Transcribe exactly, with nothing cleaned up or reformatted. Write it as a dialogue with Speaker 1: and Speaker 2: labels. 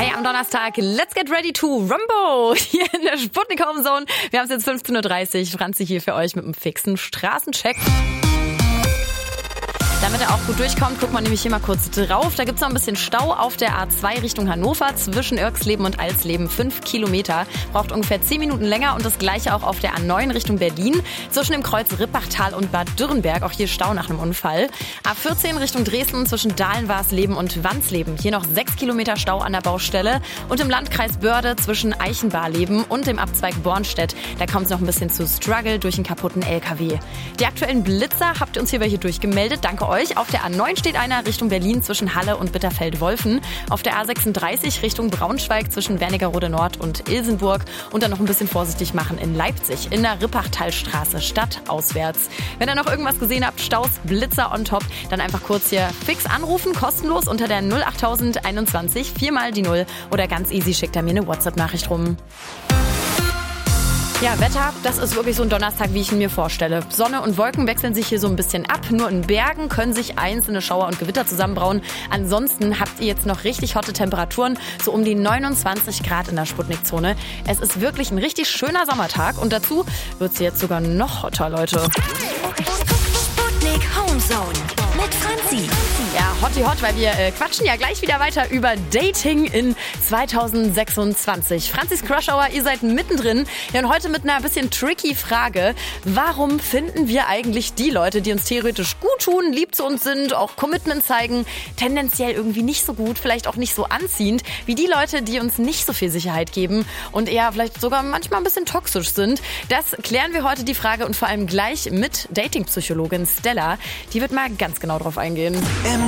Speaker 1: Hey, am Donnerstag, let's get ready to Rumbo hier in der Sputnik Home Zone. Wir haben es jetzt fünfzehn Uhr dreißig. Franzi hier für euch mit einem fixen Straßencheck. Damit er auch gut durchkommt, guckt man nämlich hier mal kurz drauf. Da gibt's noch ein bisschen Stau auf der A zwei Richtung Hannover zwischen Irxleben und Alsleben. Fünf Kilometer. Braucht ungefähr zehn Minuten länger und das gleiche auch auf der A neun Richtung Berlin. Zwischen dem Kreuz Rippachtal und Bad Dürrenberg. Auch hier Stau nach einem Unfall. A vierzehn Richtung Dresden zwischen Dahlenwarsleben und Wansleben. Hier noch sechs Kilometer Stau an der Baustelle. Und im Landkreis Börde zwischen Eichenbarleben und dem Abzweig Bornstedt. Da kommt es noch ein bisschen zu Struggle durch einen kaputten L K W. Die aktuellen Blitzer habt ihr uns hier welche durchgemeldet. Danke euch. Auf der A neun steht einer Richtung Berlin zwischen Halle und Bitterfeld-Wolfen. Auf der A sechsunddreißig Richtung Braunschweig zwischen Wernigerode Nord und Ilsenburg. Und dann noch ein bisschen vorsichtig machen in Leipzig in der Rippachtalstraße stadtauswärts. Wenn ihr noch irgendwas gesehen habt, Staus, Blitzer on top, dann einfach kurz hier fix anrufen, kostenlos unter der null acht null null einundzwanzig, viermal die Null oder ganz easy schickt er mir eine WhatsApp-Nachricht rum. Ja, Wetter, das ist wirklich so ein Donnerstag, wie ich ihn mir vorstelle. Sonne und Wolken wechseln sich hier so ein bisschen ab. Nur in Bergen können sich einzelne Schauer und Gewitter zusammenbrauen. Ansonsten habt ihr jetzt noch richtig hotte Temperaturen, so um die neunundzwanzig Grad in der Sputnik-Zone. Es ist wirklich ein richtig schöner Sommertag und dazu wird es jetzt sogar noch hotter, Leute.
Speaker 2: Sputnik Home Zone mit Franzi.
Speaker 1: Ja, hotti hot, weil wir äh, quatschen ja gleich wieder weiter über Dating in zweitausendsechsundzwanzig. Franzis Crush Hour, ihr seid mittendrin. Ja, und heute mit einer bisschen tricky Frage. Warum finden wir eigentlich die Leute, die uns theoretisch gut tun, lieb zu uns sind, auch Commitment zeigen, tendenziell irgendwie nicht so gut, vielleicht auch nicht so anziehend, wie die Leute, die uns nicht so viel Sicherheit geben und eher vielleicht sogar manchmal ein bisschen toxisch sind? Das klären wir heute, die Frage, und vor allem gleich mit Datingpsychologin Stella. Die wird mal ganz genau drauf eingehen.
Speaker 3: Im